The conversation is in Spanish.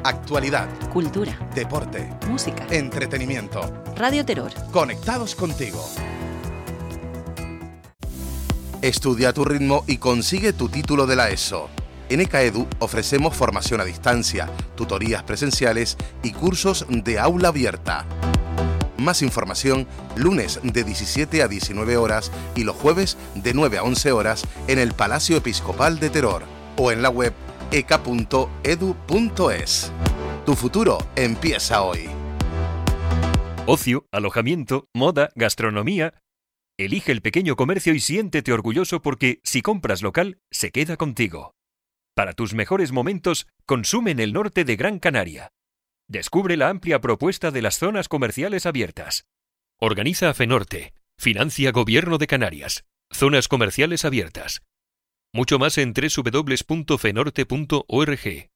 Actualidad, cultura, deporte, música, entretenimiento. Radio Terror. Conectados contigo. Estudia a tu ritmo y consigue tu título de la ESO. En ECAEDU ofrecemos formación a distancia, tutorías presenciales y cursos de aula abierta. Más información lunes de 17 a 19 horas y los jueves de 9 a 11 horas en el Palacio Episcopal de Teror o en la web eca.edu.es. Tu futuro empieza hoy. Ocio, alojamiento, moda, gastronomía. Elige el pequeño comercio y siéntete orgulloso porque si compras local, se queda contigo. Para tus mejores momentos, consume en el norte de Gran Canaria. Descubre la amplia propuesta de las zonas comerciales abiertas. Organiza FENORTE. Financia Gobierno de Canarias. Zonas comerciales abiertas. Mucho más en www.fenorte.org.